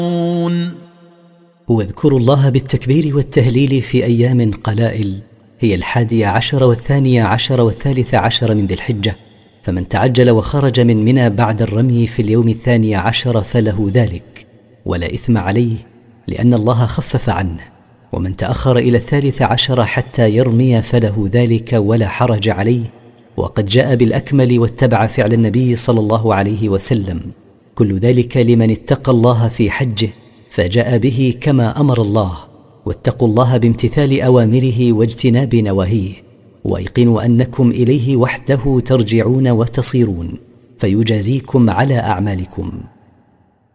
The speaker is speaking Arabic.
واذكروا الله بالتكبير والتهليل في أيام قلائل، هي 11 و12 و13 من ذي الحجة، فمن تعجل وخرج من منى بعد الرمي في اليوم 12 فله ذلك ولا إثم عليه، لأن الله خفف عنه. ومن تأخر إلى 13 حتى يرمي فله ذلك ولا حرج عليه، وقد جاء بالأكمل واتبع فعل النبي صلى الله عليه وسلم. كل ذلك لمن اتقى الله في حجه فجاء به كما أمر الله. واتقوا الله بامتثال أوامره واجتناب نواهيه، وأيقنوا أنكم إليه وحده ترجعون وتصيرون، فيجازيكم على أعمالكم.